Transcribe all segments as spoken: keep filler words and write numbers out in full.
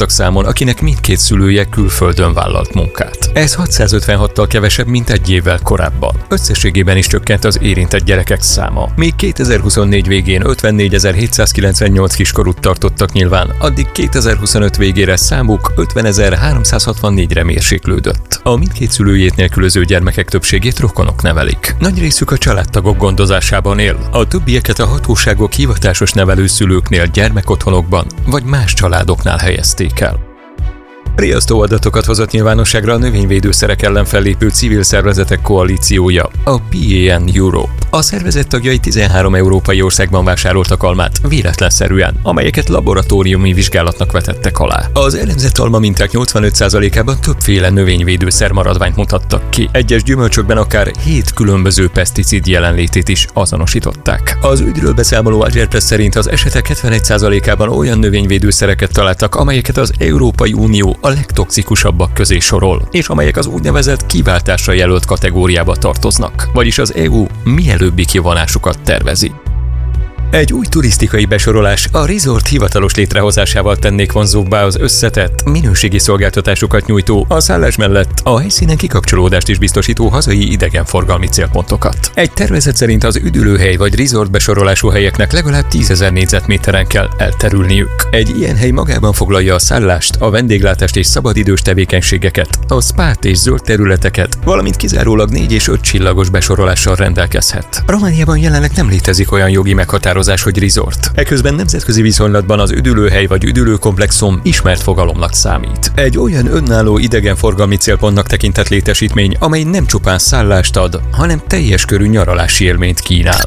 tartottak számon, akinek mindkét szülője külföldön vállalt munkát. Ez hatszázötvenhattal kevesebb, mint egy évvel korábban. Összességében is csökkent az érintett gyerekek száma. Míg kétezer-huszonnégy végén ötvennégyezerhétszázkilencvennyolc kiskorút tartottak nyilván, addig kétezer-huszonöt végére számuk ötvenezer-háromszázhatvannégyre mérséklődött. A mindkét szülőjét nélkülöző gyermekek többségét rokonok nevelik. Nagy részük a családtagok gondozásában él, a többieket a hatóságok hivatásos nevelőszülőknél, gyermekotthonokban vagy más családoknál helyezték el. Riasztó adatokat hozott nyilvánosságra a növényvédőszerek ellen fellépő civil szervezetek koalíciója, a P A N Europe. A szervezet tagjai tizenhárom európai országban vásároltak almát véletlenszerűen, amelyeket laboratóriumi vizsgálatnak vetettek alá. Az elemzett alma minták nyolcvanöt százalékában többféle növényvédőszer maradványt mutattak ki. Egyes gyümölcsökben akár hét különböző peszticid jelenlétét is azonosították. Az ügyről beszámoló Agerpress szerint az esetek hetvenegy százalékában olyan növényvédőszereket találtak, amelyeket az Európai Unió a legtoxikusabbak közé sorol, és amelyek az úgynevezett kiváltásra jelölt kategóriába tartoznak, vagyis az E U mielőbbi kivonásukat tervezi. Egy új turisztikai besorolás a resort hivatalos létrehozásával tennék vonzóbbá az összetett, minőségi szolgáltatásokat nyújtó, a szállás mellett a helyszínen kikapcsolódást is biztosító hazai idegenforgalmi célpontokat. Egy tervezet szerint az üdülőhely vagy resort besorolású helyeknek legalább tízezer négyzetméteren kell elterülniük. Egy ilyen hely magában foglalja a szállást, a vendéglátást és szabadidős tevékenységeket, a spát és zöld területeket, valamint kizárólag négy és öt csillagos besorolással rendelkezhet. Romániában jelenleg nem létezik olyan jogi meghatározás, hogy resort. Eközben nemzetközi viszonylatban az üdülőhely vagy üdülőkomplexum ismert fogalomnak számít. Egy olyan önálló idegenforgalmi célpontnak tekintett létesítmény, amely nem csupán szállást ad, hanem teljes körű nyaralási élményt kínál.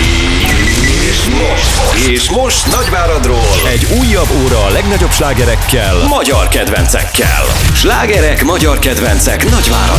És most, és most Nagyváradról egy újabb óra a legnagyobb slágerekkel, magyar kedvencekkel. Slágerek, magyar kedvencek Nagyváradról.